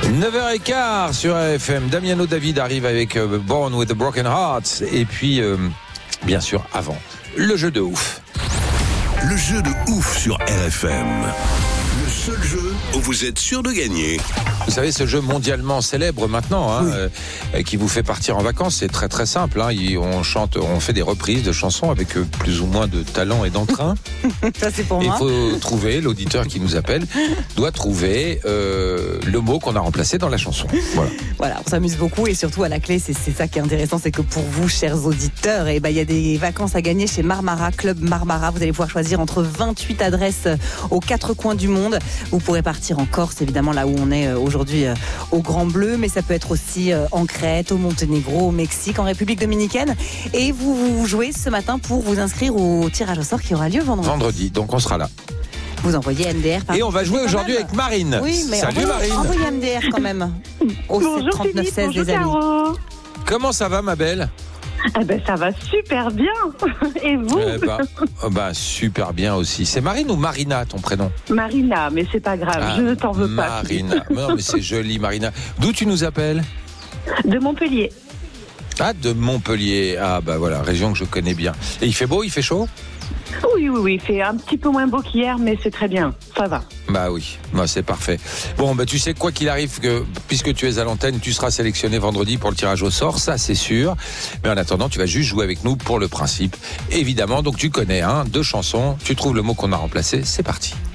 9h15 sur RFM. Damiano David arrive avec Born with a Broken Heart. Et puis, bien sûr, avant, le jeu de ouf. Le jeu de ouf sur RFM. Le seul jeu où vous êtes sûr de gagner. Vous savez, ce jeu mondialement célèbre maintenant, qui vous fait partir en vacances, c'est très très simple. On fait des reprises de chansons avec plus ou moins de talent et d'entrain. Ça, c'est pour moi. Il faut trouver, l'auditeur qui nous appelle doit trouver le mot qu'on a remplacé dans la chanson. Voilà, on s'amuse beaucoup et surtout à la clé, c'est ça qui est intéressant, c'est que pour vous, chers auditeurs, il y a des vacances à gagner chez Marmara, Club Marmara. Vous allez pouvoir choisir entre 28 adresses aux 4 coins du monde. Vous pourrez partir en Corse, évidemment, là où on est aujourd'hui au Grand Bleu, mais ça peut être aussi en Crète, au Monténégro, au Mexique, en République dominicaine. Et vous jouez ce matin pour vous inscrire au tirage au sort qui aura lieu vendredi. Donc on sera là. Vous envoyez MDR par... Et on va jouer aujourd'hui avec Marine. Oui, mais salut Marine. Envoyez MDR quand même au Bonjour 739 16 Philippe, les amis. Caro. Comment ça va ma belle? Ça va super bien. Et vous? Super bien aussi. C'est Marine ou Marina ton prénom? Marina, mais c'est pas grave, je ne t'en veux pas. Marina. Non mais c'est joli Marina. D'où tu nous appelles? De Montpellier. Ah, de Montpellier. Ah bah voilà, région que je connais bien. Et il fait beau, il fait chaud? Oui, il fait un petit peu moins beau qu'hier, mais c'est très bien, ça va. Bah oui, c'est parfait. Bon, tu sais, quoi qu'il arrive, puisque tu es à l'antenne, tu seras sélectionné vendredi pour le tirage au sort, ça c'est sûr. Mais en attendant, tu vas juste jouer avec nous pour le principe. Évidemment, donc tu connais 2 chansons, tu trouves le mot qu'on a remplacé, c'est parti.